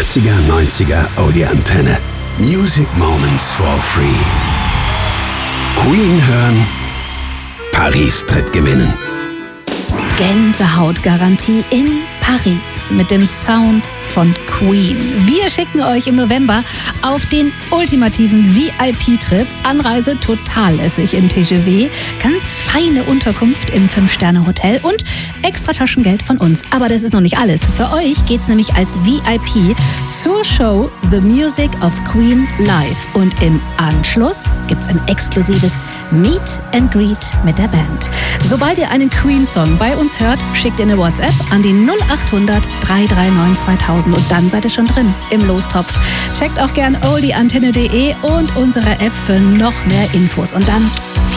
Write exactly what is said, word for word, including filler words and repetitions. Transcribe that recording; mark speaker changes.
Speaker 1: achtziger, neunziger Oldie Antenne. Music Moments for Free. Queen hören, Paris tritt gewinnen.
Speaker 2: Gänsehautgarantie in Paris mit dem Sound von Queen. Wir schicken euch im November auf den ultimativen V I P-Trip. Anreise total lässig im T G V, ganz feine Unterkunft im fünf-Sterne-Hotel und extra Taschengeld von uns. Aber das ist noch nicht alles. Für euch geht's nämlich als V I P zur Show The Music of Queen live. Und im Anschluss gibt's ein exklusives Meet and Greet mit der Band. Sobald ihr einen Queen-Song bei uns hört, schickt ihr eine WhatsApp an die null acht hundert, drei drei neun, zweitausend und dann seid ihr schon drin im Lostopf. Checkt auch gern oldie antenne punkt de und unsere App für noch mehr Infos. Und dann